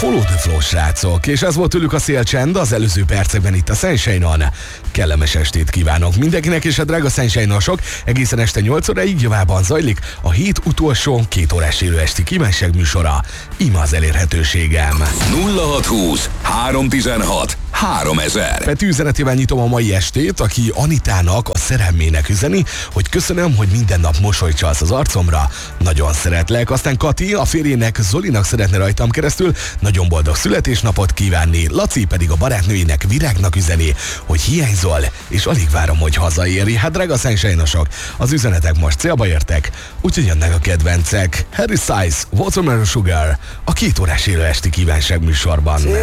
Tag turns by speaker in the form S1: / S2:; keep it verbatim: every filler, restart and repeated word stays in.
S1: Follow the Flow, srácok, és ez volt tőlük a Szélcsend az előző percekben itt a Sunshine-on. Kellemes estét kívánok mindenkinek, és a drága Sunshine-osok egészen este nyolc óráig javában zajlik a hét utolsó két órás élő esti kívánság műsora. Ima az elérhetőségem.
S2: nulla hat húsz három tizenhat háromezer.
S1: Peti üzenetével nyitom a mai estét, aki Anitának, a szerelmének üzeni, hogy köszönöm, hogy minden nap mosolyt csalsz az arcomra. Nagyon szeretlek. Aztán Kati a férjének, Zolinak szeretne rajtam keresztül nagyon boldog születésnapot kívánni. Laci pedig a barátnőjének, Virágnak üzeni, hogy hiányzol, és alig várom, hogy hazaéri. Hát drága Sunshine-osok, az üzenetek most célba értek, úgyhogy jönnek a kedvencek. Harry Styles, Watermelon Sugar, a két órás élő esti kívánság műsorban.